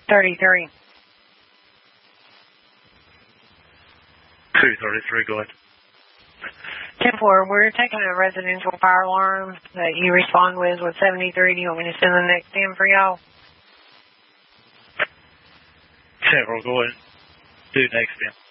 33. 233, go ahead. 10-4, we're taking a residential fire alarm that you respond with 73. Do you want me to send the next in for y'all? 10-4, go ahead. Do next in.